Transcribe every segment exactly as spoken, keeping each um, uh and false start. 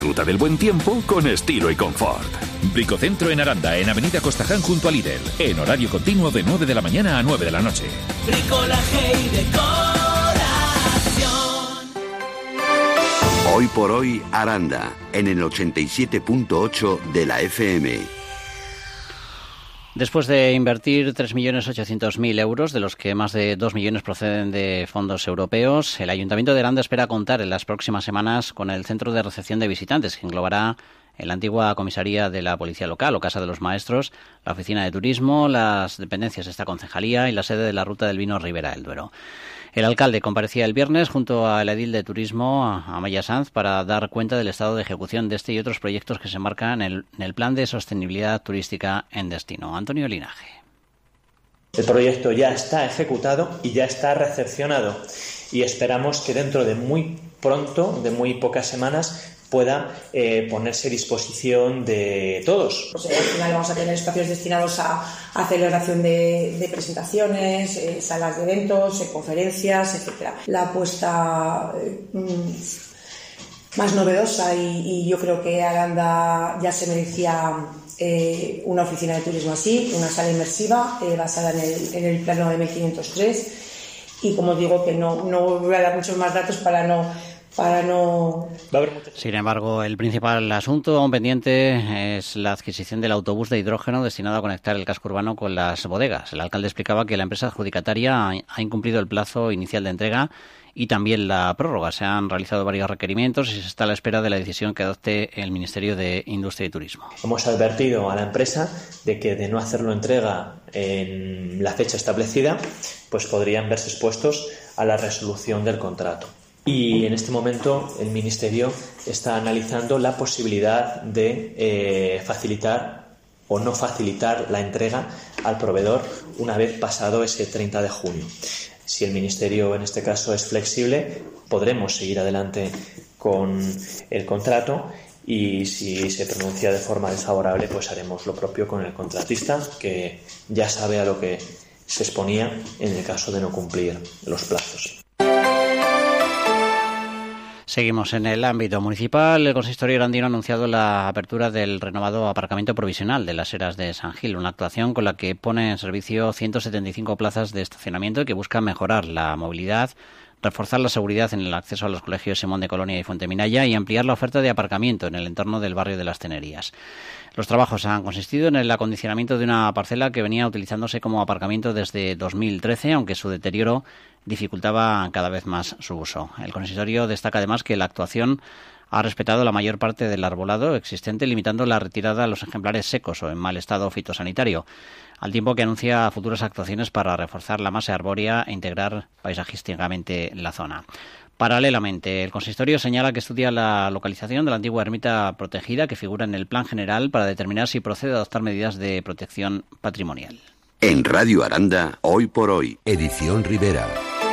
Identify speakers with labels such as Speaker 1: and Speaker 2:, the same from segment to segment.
Speaker 1: Ruta del buen tiempo con estilo y confort. Bricocentro en Aranda, en Avenida Costaján junto a Lidl. En horario continuo de nueve de la mañana a nueve de la noche.
Speaker 2: Bricolaje y decoración.
Speaker 3: Hoy por hoy, Aranda, en el ochenta y siete punto ocho de la F M.
Speaker 4: Después de invertir tres millones ochocientos mil euros, de los que más de dos millones proceden de fondos europeos, el Ayuntamiento de Aranda espera contar en las próximas semanas con el centro de recepción de visitantes, que englobará en la antigua comisaría de la Policía Local o Casa de los Maestros, la oficina de turismo, las dependencias de esta concejalía y la sede de la Ruta del Vino Ribera del Duero. El alcalde comparecía el viernes junto al edil de Turismo, Amaya Sanz, para dar cuenta del estado de ejecución de este y otros proyectos que se enmarcan en el, en el Plan de Sostenibilidad Turística en Destino. Antonio Linaje.
Speaker 5: El proyecto ya está ejecutado y ya está recepcionado y esperamos que dentro de muy pronto, de muy pocas semanas, pueda eh, ponerse a disposición de todos.
Speaker 6: Pues, eh, al final vamos a tener espacios destinados a, a celebración de, de presentaciones, eh, salas de eventos, eh, conferencias, etcétera. La apuesta eh, más novedosa y, y yo creo que Aranda ya se merecía eh, una oficina de turismo así, una sala inmersiva eh, basada en el, en el plano de mil quinientos tres y como digo que no, no voy a dar muchos más datos para no para no...
Speaker 4: Sin embargo, el principal asunto aún pendiente es la adquisición del autobús de hidrógeno destinado a conectar el casco urbano con las bodegas. El alcalde explicaba que la empresa adjudicataria ha incumplido el plazo inicial de entrega y también la prórroga. Se han realizado varios requerimientos y se está a la espera de la decisión que adopte el Ministerio de Industria y Turismo.
Speaker 5: Hemos advertido a la empresa de que de no hacerlo entrega en la fecha establecida, pues podrían verse expuestos a la resolución del contrato. Y en este momento el Ministerio está analizando la posibilidad de eh, facilitar o no facilitar la entrega al proveedor una vez pasado ese treinta de junio. Si el Ministerio en este caso es flexible, podremos seguir adelante con el contrato y si se pronuncia de forma desfavorable, pues haremos lo propio con el contratista, que ya sabe a lo que se exponía en el caso de no cumplir los plazos.
Speaker 4: Seguimos en el ámbito municipal. El consistorio grandino ha anunciado la apertura del renovado aparcamiento provisional de las Heras de San Gil, una actuación con la que pone en servicio ciento setenta y cinco plazas de estacionamiento y que busca mejorar la movilidad, reforzar la seguridad en el acceso a los colegios Simón de Colonia y Fuenteminaya y ampliar la oferta de aparcamiento en el entorno del barrio de las Tenerías. Los trabajos han consistido en el acondicionamiento de una parcela que venía utilizándose como aparcamiento desde dos mil trece, aunque su deterioro dificultaba cada vez más su uso. El consistorio destaca además que la actuación ha respetado la mayor parte del arbolado existente, limitando la retirada a los ejemplares secos o en mal estado fitosanitario, al tiempo que anuncia futuras actuaciones para reforzar la masa arbórea e integrar paisajísticamente la zona. Paralelamente, el consistorio señala que estudia la localización de la antigua ermita protegida que figura en el plan general para determinar si procede a adoptar medidas de protección patrimonial.
Speaker 3: En Radio Aranda, Hoy por Hoy, edición Ribera.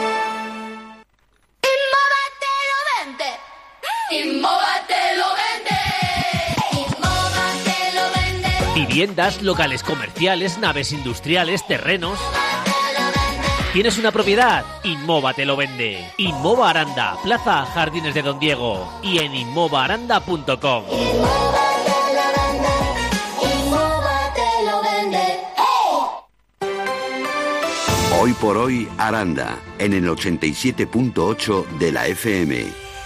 Speaker 2: Inmova te lo vende. Inmova te lo vende.
Speaker 7: Viviendas, locales comerciales, naves industriales, terrenos. ¿Tienes una propiedad? Inmova te lo vende. Inmova Aranda, Plaza Jardines de Don Diego y en inmova aranda punto com.
Speaker 2: Inmova te lo vende. Inmova te lo vende.
Speaker 3: Hoy por Hoy, Aranda, en el ochenta y siete punto ocho de la F M.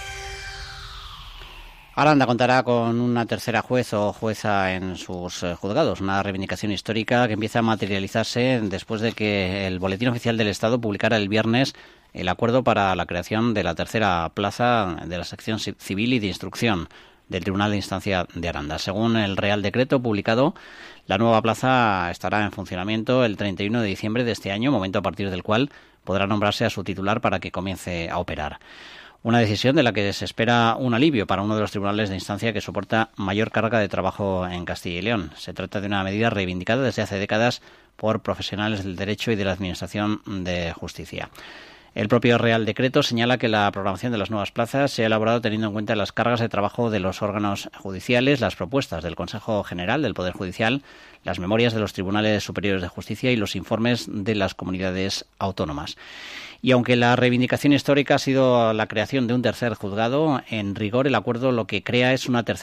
Speaker 4: Aranda contará con una tercera juez o jueza en sus juzgados, una reivindicación histórica que empieza a materializarse después de que el Boletín Oficial del Estado publicara el viernes el acuerdo para la creación de la tercera plaza de la sección civil y de instrucción del Tribunal de Instancia de Aranda. Según el Real Decreto publicado, la nueva plaza estará en funcionamiento el treinta y uno de diciembre de este año, momento a partir del cual podrá nombrarse a su titular para que comience a operar. Una decisión de la que se espera un alivio para uno de los tribunales de instancia que soporta mayor carga de trabajo en Castilla y León. Se trata de una medida reivindicada desde hace décadas por profesionales del derecho y de la administración de justicia. El propio Real Decreto señala que la programación de las nuevas plazas se ha elaborado teniendo en cuenta las cargas de trabajo de los órganos judiciales, las propuestas del Consejo General del Poder Judicial, las memorias de los Tribunales Superiores de Justicia y los informes de las comunidades autónomas. Y aunque la reivindicación histórica ha sido la creación de un tercer juzgado, en rigor el acuerdo lo que crea es una tercera